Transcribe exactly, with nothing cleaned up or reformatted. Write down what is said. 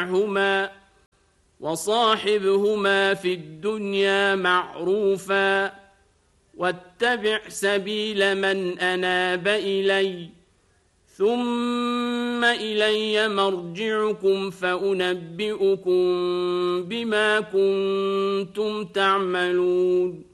تطعهما وصاحبهما في الدنيا معروفا واتبع سبيل من أناب إلي ثم إلي مرجعكم فأنبئكم بما كنتم تعملون